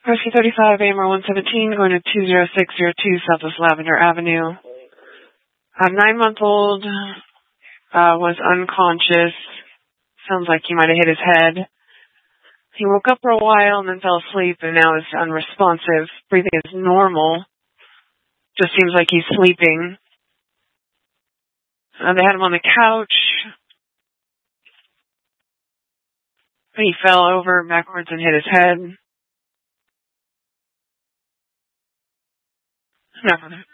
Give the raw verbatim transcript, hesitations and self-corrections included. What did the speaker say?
Rescue thirty-five, A M R one seventeen, going to two zero six zero two Southwest Lavender Avenue. A nine-month-old uh, was unconscious. Sounds like he might have hit his head. He woke up for a while and then fell asleep and now is unresponsive. Breathing is normal. Just seems like he's sleeping. Uh, they had him on the couch. He fell over backwards and hit his head. No.